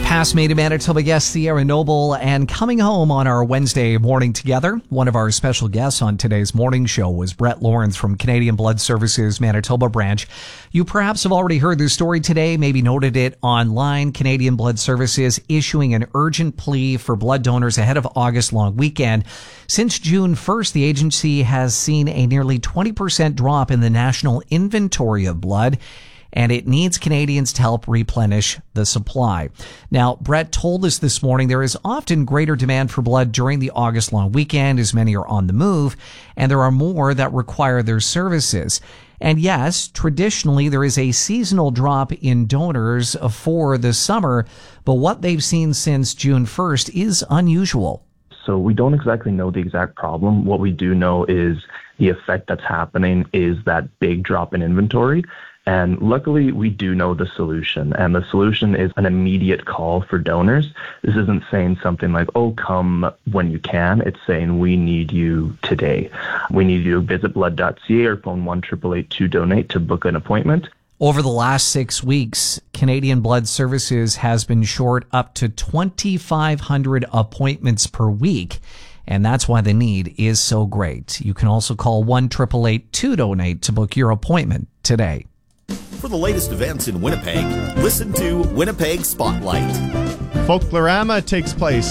Past Made in Manitoba guest Sierra Noble, and coming home on our Wednesday morning together, one of our special guests on today's morning show was Brett Lawrence from Canadian Blood Services Manitoba branch. You perhaps have already heard this story today, maybe noted it online. Canadian Blood Services issuing an urgent plea for blood donors ahead of August long weekend. Since June 1st, the agency has seen a nearly 20% drop in the national inventory of blood, and it needs Canadians to help replenish the supply. Now, Brett told us this morning there is often greater demand for blood during the August long weekend as many are on the move, and there are more that require their services. And yes, traditionally there is a seasonal drop in donors for the summer, but what they've seen since June 1st is unusual. So we don't exactly know the exact problem. What we do know is the effect that's happening is that big drop in inventory. And luckily, we do know the solution. And the solution is an immediate call for donors. This isn't saying something like, oh, come when you can. It's saying we need you today. We need you to visit blood.ca or phone 1-888-2-DONATE to book an appointment. Over the last 6 weeks, Canadian Blood Services has been short up to 2,500 appointments per week. And that's why the need is so great. You can also call 1-888-2-DONATE to book your appointment today. For the latest events in Winnipeg, listen to Winnipeg Spotlight. Folklorama takes place